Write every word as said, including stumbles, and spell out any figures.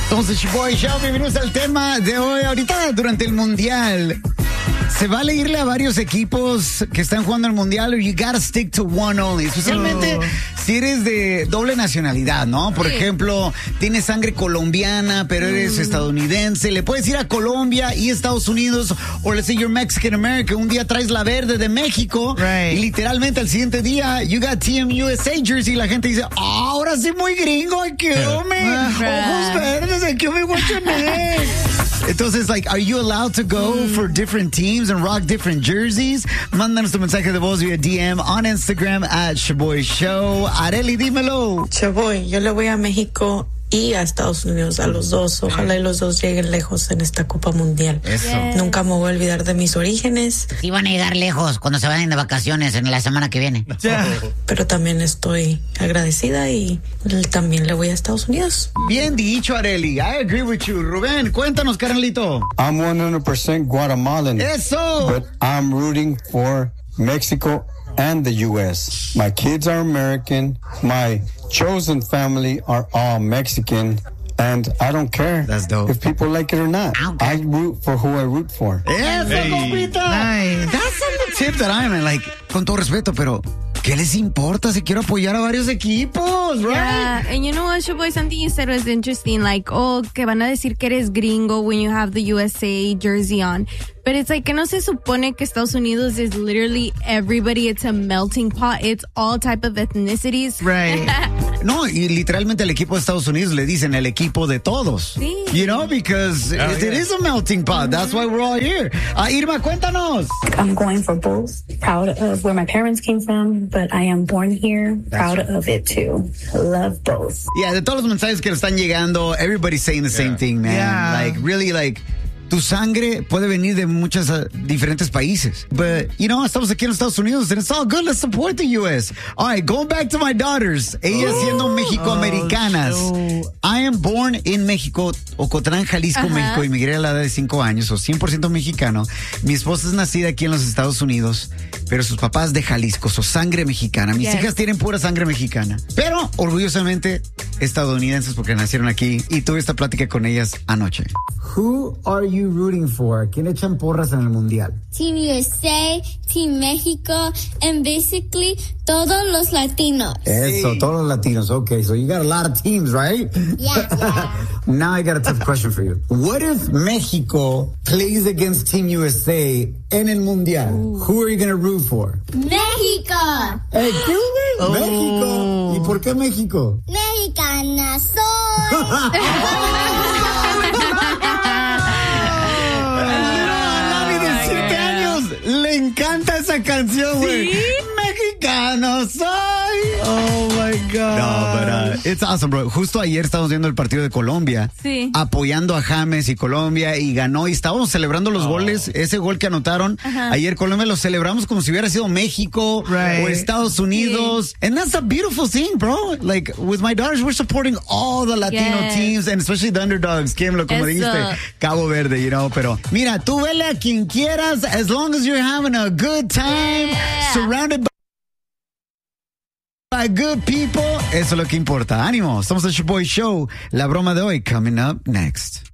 Entonces, Boy Show, bienvenidos al tema de hoy. Ahorita, durante el Mundial, se vale irle a varios equipos que están jugando el Mundial, or you gotta stick to one only. Especialmente oh. si eres de doble nacionalidad, ¿no? Por sí. ejemplo, tienes sangre colombiana, pero eres mm. estadounidense. Le puedes ir a Colombia y Estados Unidos, o let's say you're Mexican American. Un día traes la verde de México, right. y literalmente al siguiente día, you got Team U S A jersey, y la gente dice, oh, ahora sí muy gringo, I kill me. Ojos verdes, I kill me, what you mean? Entonces, like, are you allowed to go mm. for different teams and rock different jerseys? Mándanos tu mensaje de voz via D M on Instagram at Shaboy Show. Areli, dímelo. Shaboy, yo le voy a México y a Estados Unidos, a los dos. Ojalá y los dos lleguen lejos en esta Copa Mundial. Eso. Yes. Nunca me voy a olvidar de mis orígenes. Sí van a llegar lejos cuando se vayan de vacaciones en la semana que viene. Yeah. Pero también estoy agradecida y también le voy a Estados Unidos. Bien dicho, Areli. I agree with you. Rubén, cuéntanos, carnalito. I'm one hundred percent Guatemalan. Eso. But I'm rooting for Mexico and the U S. My kids are American. My chosen family are all Mexican, and I don't care That's dope. if people like it or not. Okay. I root for who I root for. Eso, hey. compita. Nice. That's the tip that I'm in. Like, con todo respeto, pero ¿qué les importa si quiero apoyar a varios equipos, right? Yeah, and you know what, Shaboy, something you said was interesting, like, oh, que van a decir que eres gringo when you have the U S A jersey on. But it's like, que no se supone que Estados Unidos is literally everybody. It's a melting pot. It's all type of ethnicities. Right. No, y literalmente al equipo de Estados Unidos le dicen el equipo de todos. Sí. You know, because oh, it, yeah. it is a melting pot. Mm-hmm. That's why we're all here. Uh, Irma, cuéntanos. I'm going for both. Proud of where my parents came from, but I am born here. That's proud right. of it too. Love both. Yeah, de todos los mensajes que le están llegando, everybody's saying the yeah. same thing, man. Yeah. Like, really, like, tu sangre puede venir de muchos uh, diferentes países. But, you know, estamos aquí en los Estados Unidos and it's all good. Let's support the U S. All right, going back to my daughters. Ellas oh, siendo mexicoamericanas. Oh, so... I am born in México, Ocotlán, Jalisco, uh-huh. México. Y migré a la edad de cinco años, o cien por ciento mexicano. Mi esposa es nacida aquí en los Estados Unidos, pero sus papás de Jalisco, so sangre mexicana. Mis yes. hijas tienen pura sangre mexicana. Pero, orgullosamente, estadounidenses porque nacieron aquí. Y tuve esta plática con ellas anoche. Who are you you rooting for? ¿Quién echan porras en el Mundial? Team U S A, Team México, and basically todos los latinos. Eso, sí. todos los latinos. Okay, so you got a lot of teams, right? Yeah. yeah. Now I got a tough question for you. What if Mexico plays against Team U S A en el Mundial? Ooh. Who are you going to root for? México. Hey, ¿qué oh. México. ¿Y por qué México? Mexicana soy. Le encanta esa canción, güey. ¿Sí? Mexicano soy. Oh my God. No, but uh, it's awesome, bro. Justo ayer estábamos viendo el partido de Colombia. Sí. Apoyando a James y Colombia y ganó. Y estábamos celebrando los oh. goles. Ese gol que anotaron. Uh-huh. Ayer Colombia lo celebramos como si hubiera sido México right. o Estados Unidos. Sí. And that's a beautiful thing, bro. Like, with my daughters, we're supporting all the Latino yes. teams and especially the underdogs. Kim, lo como Eso. dijiste, Cabo Verde, you know. Pero mira, tú vele a quien quieras as long as you're having a good time, yeah. surrounded by by good people. Eso es lo que importa. Ánimo. Estamos en Shaboy Show. La broma de hoy coming up next.